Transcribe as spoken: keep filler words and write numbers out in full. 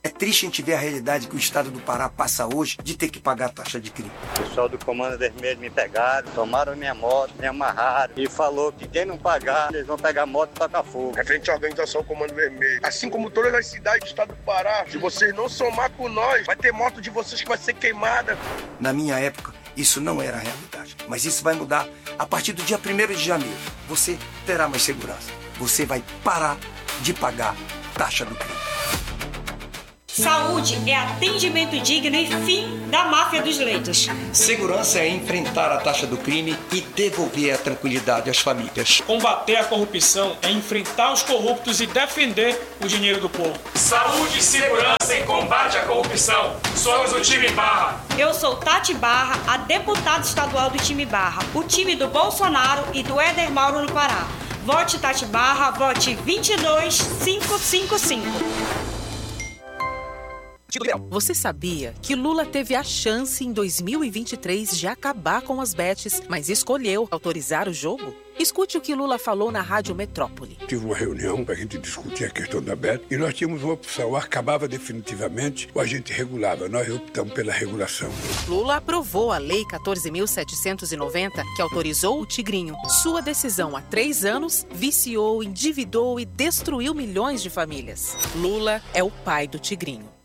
É triste a gente ver a realidade que o estado do Pará passa hoje de ter que pagar a taxa de crime. O pessoal do Comando Vermelho me pegaram, tomaram minha moto, me amarraram e falou que quem não pagar, eles vão pegar a moto e tocar fogo. Referente à organização Comando Vermelho. Assim como todas as cidades do estado do Pará, se vocês não somar com nós, vai ter moto de vocês que vai ser queimada. Na minha época, isso não era a realidade. Mas isso vai mudar a partir do dia primeiro de janeiro. Você terá mais segurança. Você vai parar de pagar taxa do crime. Saúde é atendimento digno e fim da máfia dos leitos. Segurança é enfrentar a taxa do crime e devolver a tranquilidade às famílias. Combater a corrupção é enfrentar os corruptos e defender o dinheiro do povo. Saúde, segurança e combate à corrupção. Somos o time Barra. Eu sou Tati Barra, a deputada estadual do time Barra, o time do Bolsonaro e do Éder Mauro no Pará. Vote Tati Barra, vote dois dois cinco cinco cinco. Você sabia que Lula teve a chance em dois mil e vinte e três de acabar com as bets, mas escolheu autorizar o jogo? Escute o que Lula falou na Rádio Metrópole. Tive uma reunião para a gente discutir a questão da bet e nós tínhamos uma opção, ou acabava definitivamente ou a gente regulava. Nós optamos pela regulação. Lula aprovou a Lei quatorze mil setecentos e noventa, que autorizou o Tigrinho. Sua decisão há três anos viciou, endividou e destruiu milhões de famílias. Lula é o pai do Tigrinho.